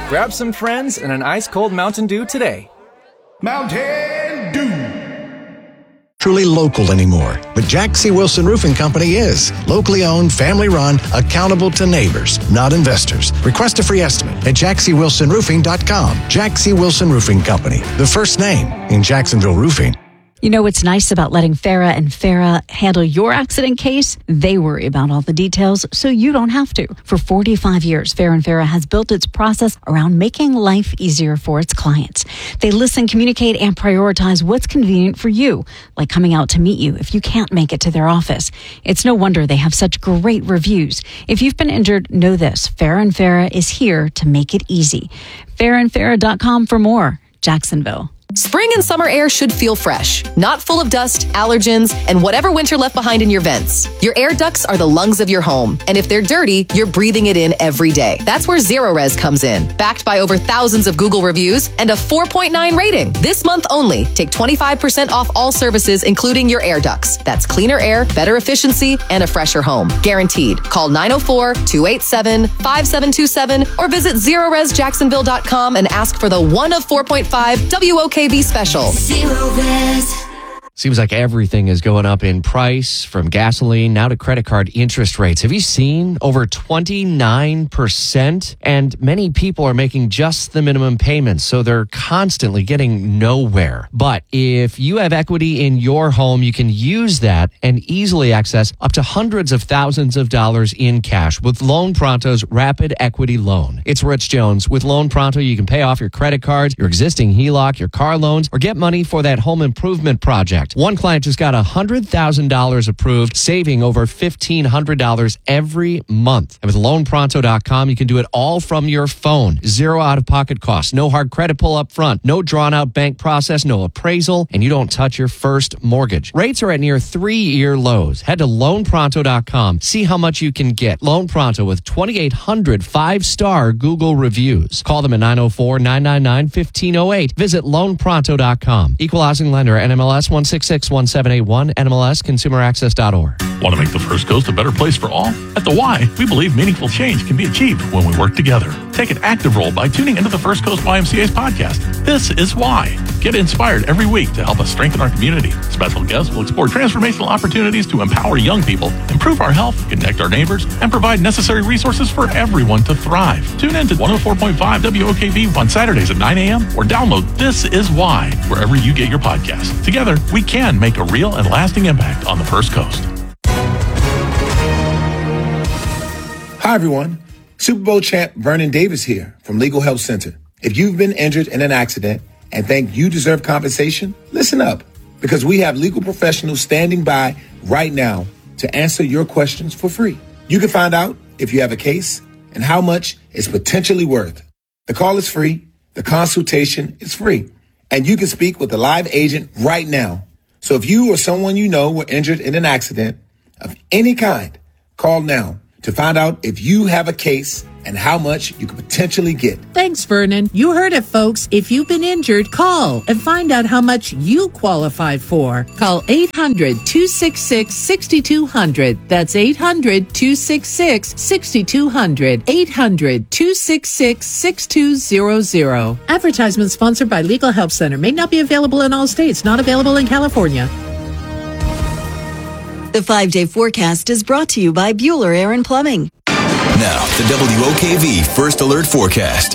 Grab some friends and an ice-cold Mountain Dew today. Mountain Dew. Truly local anymore, but Jack C. Wilson Roofing Company is. Locally owned, family run, accountable to neighbors, not investors. Request a free estimate at jackcwilsonroofing.com. Jack C. Wilson Roofing Company, the first name in Jacksonville roofing. You know what's nice about letting Farah and Farah handle your accident case? They worry about all the details, so you don't have to. For 45 years, Farah and Farah has built its process around making life easier for its clients. They listen, communicate, and prioritize what's convenient for you, like coming out to meet you if you can't make it to their office. It's no wonder they have such great reviews. If you've been injured, know this. Farah and Farah is here to make it easy. FarahandFarah.com for more. Jacksonville. Spring and summer air should feel fresh, not full of dust, allergens, and whatever winter left behind in your vents. Your air ducts are the lungs of your home, and if they're dirty, you're breathing it in every day. That's where Zerorez comes in, backed by over thousands of Google reviews and a 4.9 rating. This month only, take 25% off all services, including your air ducts. That's cleaner air, better efficiency, and a fresher home. Guaranteed. Call 904-287-5727 or visit ZerorezJacksonville.com and ask for the 1 of 4.5 WOKV special. Zerorez. Seems like everything is going up in price, from gasoline now to credit card interest rates. Have you seen over 29%? And many people are making just the minimum payments, so they're constantly getting nowhere. But if you have equity in your home, you can use that and easily access up to hundreds of thousands of dollars in cash with Loan Pronto's Rapid Equity Loan. It's Rich Jones. With Loan Pronto, you can pay off your credit cards, your existing HELOC, your car loans, or get money for that home improvement project. One client just got $100,000 approved, saving over $1,500 every month. And with LoanPronto.com, you can do it all from your phone. Zero out-of-pocket costs, no hard credit pull up front, no drawn-out bank process, no appraisal, and you don't touch your first mortgage. Rates are at near 3-year lows. Head to LoanPronto.com. See how much you can get. Loan Pronto with 2,800 5-star Google reviews. Call them at 904-999-1508. Visit LoanPronto.com. Equal housing lender, NMLS 1661781, NMLSConsumerAccess.org. Want to make the First Coast a better place for all? At the Y, we believe meaningful change can be achieved when we work together. Take an active role by tuning into the First Coast YMCA's podcast. This is Why. Get inspired every week to help us strengthen our community. Special guests will explore transformational opportunities to empower young people, improve our health, connect our neighbors, and provide necessary resources for everyone to thrive. Tune in to 104.5 WOKV on Saturdays at 9 a.m. or download This Is Why wherever you get your podcasts. Together, we can make a real and lasting impact on the First Coast. Hi, everyone. Super Bowl champ Vernon Davis here from Legal Help Center. If you've been injured in an accident and think you deserve compensation, listen up, because we have legal professionals standing by right now to answer your questions for free. You can find out if you have a case and how much it's potentially worth. The call is free. The consultation is free. And you can speak with a live agent right now. So if you or someone you know were injured in an accident of any kind, call now to find out if you have a case and how much you could potentially get. Thanks, Vernon. You heard it, folks. If you've been injured, call and find out how much you qualify for. Call 800-266-6200. That's 800-266-6200. 800-266-6200. Advertisement sponsored by Legal Help Center. May not be available in all states. Not available in California. The 5-day forecast is brought to you by Bueller Air and Plumbing. Now, the WOKV First Alert Forecast.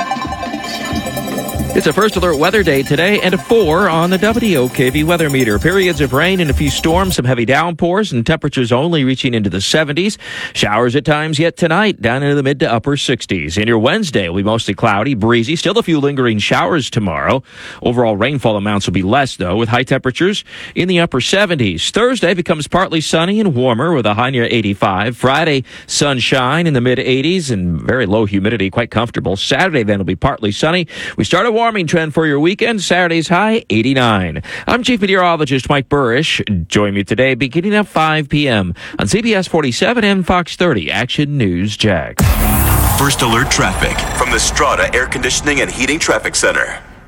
It's a First Alert weather day today and a 4 on the WOKV weather meter. Periods of rain and a few storms, some heavy downpours, and temperatures only reaching into the 70s. Showers at times yet tonight, down into the mid to upper 60s. And your Wednesday will be mostly cloudy, breezy, still a few lingering showers tomorrow. Overall rainfall amounts will be less, though, with high temperatures in the upper 70s. Thursday becomes partly sunny and warmer with a high near 85. Friday, sunshine in the mid 80s and very low humidity, quite comfortable. Saturday then will be partly sunny. We start a warming trend for your weekend. Saturday's high, 89. I'm Chief Meteorologist Mike Burrish. Join me today beginning at 5 p.m. on CBS 47 and Fox 30 Action News Jax. First Alert traffic from the Strata Air Conditioning and Heating Traffic Center.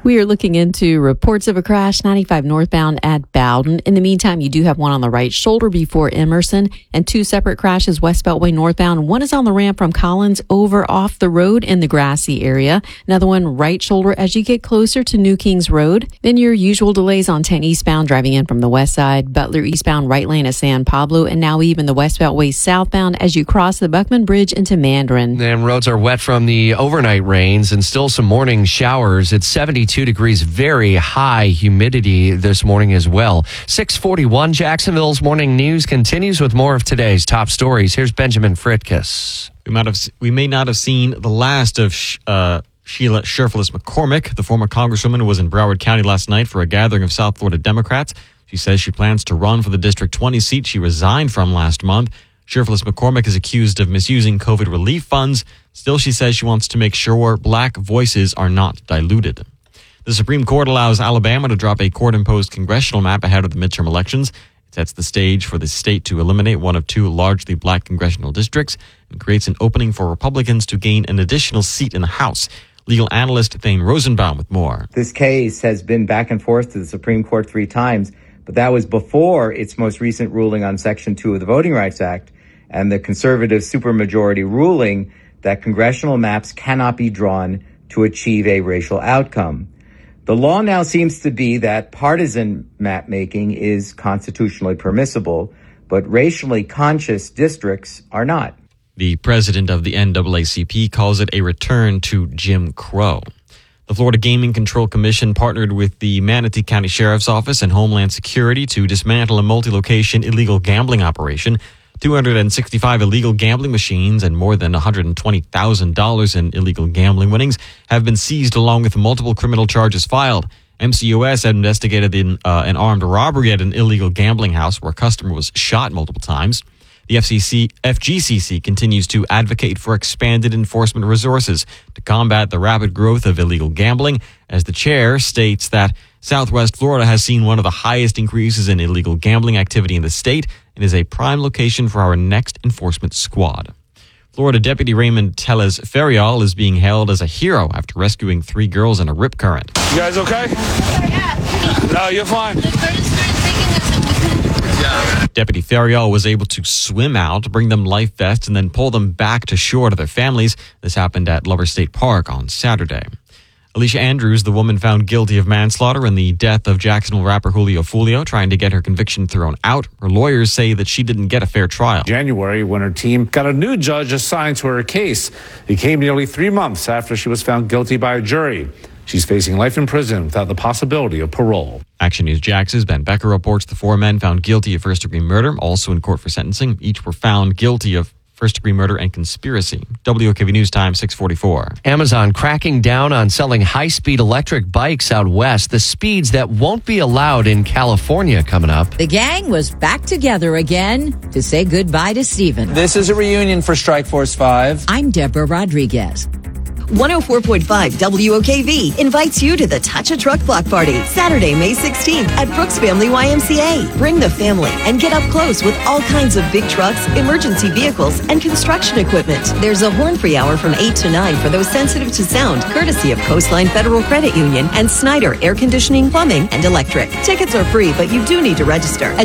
We are looking into reports of a crash 95 northbound at Bowden. In the meantime, you do have one on the right shoulder before Emerson and 2 separate crashes west Beltway northbound. One is on the ramp from Collins over off the road in the grassy area. Another one right shoulder as you get closer to New Kings Road. Then your usual delays on 10 eastbound driving in from the west side, Butler eastbound right lane at San Pablo, and now even the west Beltway southbound as you cross the Buckman Bridge into Mandarin. And roads are wet from the overnight rains and still some morning showers. It's 72 degrees, very high humidity this morning as well. 6:41, Jacksonville's morning news continues with more of today's top stories. Here's Benjamin Fritkus. We may not have seen the last of Sheila Sherflis McCormick. The former congresswoman was in Broward County last night for a gathering of South Florida Democrats. She says she plans to run for the District 20 seat she resigned from last month. Sherflis McCormick is accused of misusing COVID relief funds. Still, she says she wants to make sure black voices are not diluted. The Supreme Court allows Alabama to drop a court-imposed congressional map ahead of the midterm elections. It sets the stage for the state to eliminate one of 2 largely black congressional districts and creates an opening for Republicans to gain an additional seat in the House. Legal analyst Thane Rosenbaum with more. This case has been back and forth to the Supreme Court 3 times, but that was before its most recent ruling on Section 2 of the Voting Rights Act and the conservative supermajority ruling that congressional maps cannot be drawn to achieve a racial outcome. The law now seems to be that partisan map making is constitutionally permissible, but racially conscious districts are not. The president of the NAACP calls it a return to Jim Crow. The Florida Gaming Control Commission partnered with the Manatee County Sheriff's Office and Homeland Security to dismantle a multi-location illegal gambling operation. 265 illegal gambling machines and more than $120,000 in illegal gambling winnings have been seized along with multiple criminal charges filed. MCOS had investigated an armed robbery at an illegal gambling house where a customer was shot multiple times. The FGCC continues to advocate for expanded enforcement resources to combat the rapid growth of illegal gambling, as the chair states that Southwest Florida has seen one of the highest increases in illegal gambling activity in the state and is a prime location for our next enforcement squad. Florida Deputy Raymond Tellez-Ferriol is being hailed as a hero after rescuing 3 girls in a rip current. You guys okay? No, you're fine. Deputy Ferriol was able to swim out, bring them life vests, and then pull them back to shore to their families. This happened at Lover State Park on Saturday. Alicia Andrews, the woman found guilty of manslaughter in the death of Jacksonville rapper Julio Fulio, trying to get her conviction thrown out. Her lawyers say that she didn't get a fair trial. January, when her team got a new judge assigned to her case. It came nearly 3 months after she was found guilty by a jury. She's facing life in prison without the possibility of parole. Action News Jax's Ben Becker reports the 4 men found guilty of first-degree murder, also in court for sentencing. Each were found guilty of first-degree murder and conspiracy. WOKV News Time, 6:44. Amazon cracking down on selling high-speed electric bikes out west, the speeds that won't be allowed in California coming up. The gang was back together again to say goodbye to Steven. This is a reunion for Strike Force 5. I'm Deborah Rodriguez. 104.5 WOKV invites you to the Touch a Truck Block Party, Saturday, May 16th at Brooks Family YMCA. Bring the family and get up close with all kinds of big trucks, emergency vehicles, and construction equipment. There's a horn-free hour from 8 to 9 for those sensitive to sound, courtesy of Coastline Federal Credit Union and Snyder Air Conditioning, Plumbing, and Electric. Tickets are free, but you do need to register.